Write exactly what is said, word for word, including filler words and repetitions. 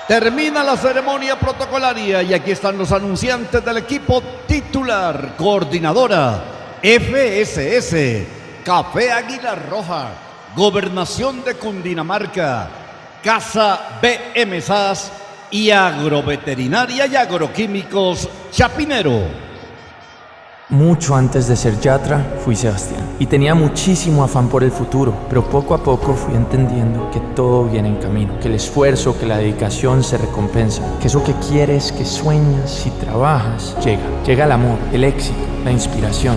Termina la ceremonia protocolaria y aquí están los anunciantes del equipo titular. Coordinadora F S S, Café Águila Roja, Gobernación de Cundinamarca, Casa B M S A S y Agroveterinaria y Agroquímicos Chapinero. Mucho antes de ser Yatra, fui Sebastián y tenía muchísimo afán por el futuro, pero poco a poco fui entendiendo que todo viene en camino, que el esfuerzo, que la dedicación se recompensa, que eso que quieres, que sueñas y trabajas, llega. Llega el amor, el éxito, la inspiración.